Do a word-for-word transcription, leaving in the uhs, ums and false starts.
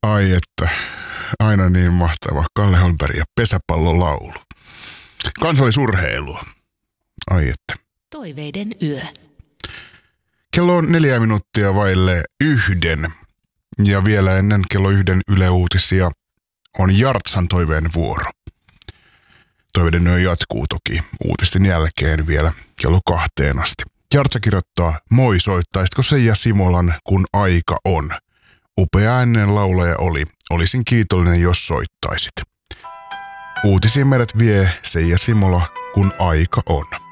Ai että, aina niin mahtava. Kalle Holmberg ja pesäpallolaulu. Kansallisurheilua. Ai että. Toiveiden yö. Kello on neljä minuuttia vaille yhden. Ja vielä ennen kello yhden Yle Uutisia on Jartsan toiveen vuoro. Toiveiden yö jatkuu toki uutisten jälkeen vielä kello kahteen asti. Jartsa kirjoittaa, moi, soittaisitko Seija Simolan, kun aika on? Upea ääninen laulaja oli. Olisin kiitollinen, jos soittaisit. Uutisiin meidät vie Seija Simola, kun aika on.